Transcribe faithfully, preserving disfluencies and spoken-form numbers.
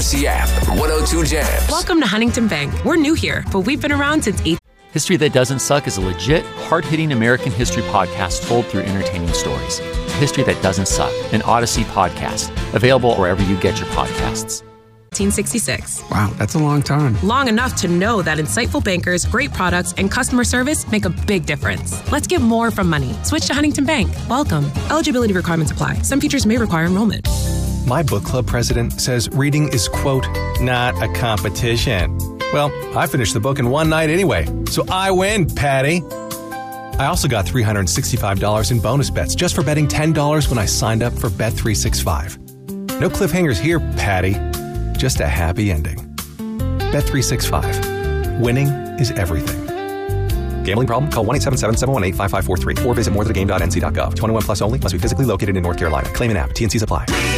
Audacy app. one oh two Jams. Welcome to Huntington Bank. We're new here, but we've been around since eight. History That Doesn't Suck is a legit, hard-hitting American history podcast told through entertaining stories. History That Doesn't Suck, an Audacy podcast. Available wherever you get your podcasts. nineteen sixty-six. Wow, that's a long time. Long enough to know that insightful bankers, great products, and customer service make a big difference. Let's get more from money. Switch to Huntington Bank. Welcome. Eligibility requirements apply. Some features may require enrollment. My book club president says reading is, quote, not a competition. Well, I finished the book in one night anyway, so I win, Patty. I also got three hundred sixty-five dollars in bonus bets just for betting ten dollars when I signed up for Bet three sixty-five. No cliffhangers here, Patty. Just a happy ending. Bet three sixty-five. Winning is everything. Gambling problem? Call one eight seven seven, seven one eight, five five four three or visit more than a game dot n c dot gov. twenty-one plus only. Must be physically located in North Carolina. Claim an app. T N Cs apply.